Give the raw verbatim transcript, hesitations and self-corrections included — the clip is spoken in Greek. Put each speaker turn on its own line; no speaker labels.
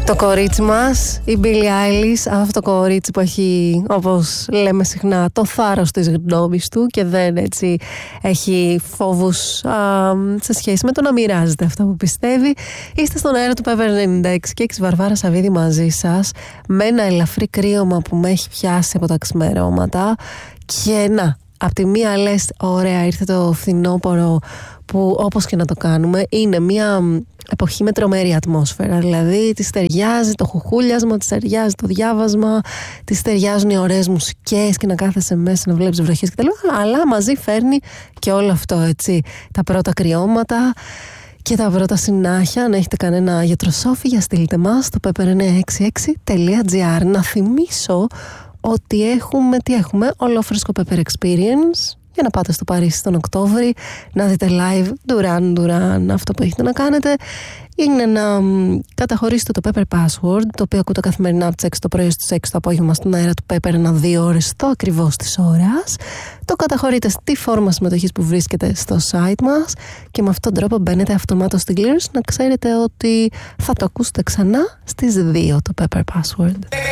Το κορίτσι μας, η Billie Eilish, αυτό το κορίτσι που έχει, όπως λέμε συχνά, το θάρρος της γνώμης του και δεν έτσι έχει φόβους α, σε σχέση με το να μοιράζεται αυτά που πιστεύει. Είστε στον αέρα του Pepper ενενήντα έξι και έξι, Βαρβάρα Σαββίδη μαζί σας, με ένα ελαφρύ κρύωμα που με έχει πιάσει από τα ξημερώματα. Και να, απ' τη μία λες, ωραία, ήρθε το φθινόπωρο που όπως και να το κάνουμε είναι μια εποχή με τρομερή ατμόσφαιρα. Δηλαδή της ταιριάζει το χουχούλιασμα, της ταιριάζει το διάβασμα, της ταιριάζουν οι ωραίες μουσικές και να κάθεσαι μέσα να βλέπεις βροχές κτλ. Αλλά μαζί φέρνει και όλο αυτό, έτσι. Τα πρώτα κρυώματα και τα πρώτα συνάχια. Αν έχετε κανένα γιατροσόφι, στείλτε μας στο pepper εννιακόσια εξήντα έξι τελεία gr. Να θυμίσω ότι έχουμε, τι έχουμε, ολόφρεσκο Pepper Experience για να πάτε στο Παρίσι τον Οκτώβρη, να δείτε live Duran Duran, αυτό που έχετε να κάνετε είναι να καταχωρήσετε το Pepper Password, το οποίο ακούτε καθημερινά από τις έξι το πρωί στις έξι το απόγευμα στον αέρα του Pepper, ένα δύο ώρες το ακριβώς της ώρας. Το καταχωρείτε στη φόρμα συμμετοχής που βρίσκεται στο site μας και με αυτόν τον τρόπο μπαίνετε αυτομάτως στην κλήρωση, να ξέρετε ότι θα το ακούσετε ξανά στις δύο το Pepper Password.